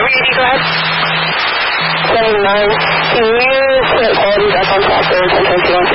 WD, go ahead. 79. Can you put quality back on top there, 1021?